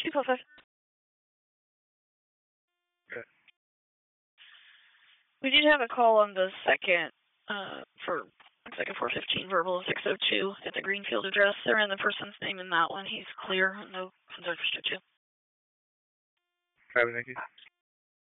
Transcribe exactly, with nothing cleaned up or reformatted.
two five five. Okay. We did have a call on the second uh, for, looks like a four fifteen verbal six oh two at the Greenfield address. They're in the person's name in that one. He's clear. No concerns for two. Copy, thank you.